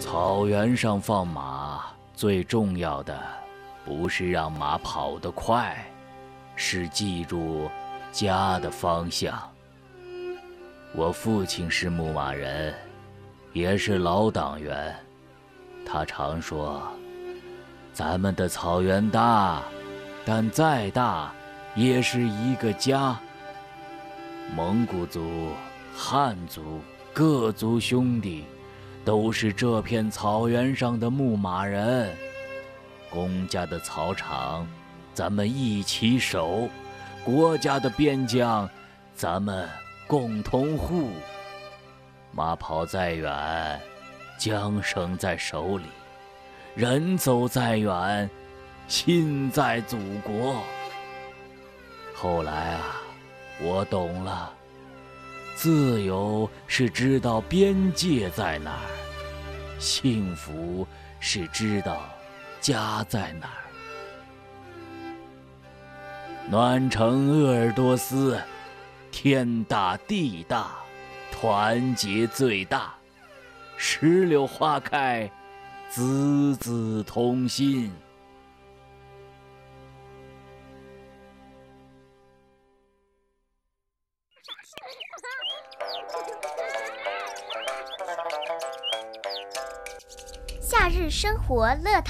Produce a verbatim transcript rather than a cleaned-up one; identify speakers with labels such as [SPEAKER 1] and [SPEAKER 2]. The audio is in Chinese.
[SPEAKER 1] 草原上放马，最重要的不是让马跑得快，是记住家的方向。我父亲是牧马人，也是老党员，他常说，咱们的草原大，但再大也是一个家。蒙古族、汉族各族兄弟都是这片草原上的牧马人，公家的草场咱们一起守，国家的边疆咱们共同护。马跑再远，缰绳在手里；人走再远，心在祖国。后来啊，我懂了，自由是知道边界在哪儿，幸福是知道家在哪儿。暖城鄂尔多斯，天大地大，团结最大。石榴花开，子子同心。
[SPEAKER 2] 夏日生活乐